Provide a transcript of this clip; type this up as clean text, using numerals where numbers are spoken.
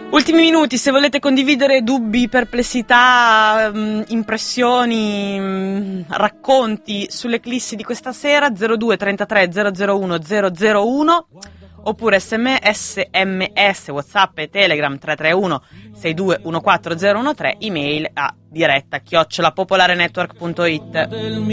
Ultimi minuti, se volete condividere dubbi, perplessità, impressioni, racconti sull'eclissi di questa sera, 02 33 001 001, oppure sms, whatsapp e telegram 331 62 14013, email a diretta @popolarenetwork.it.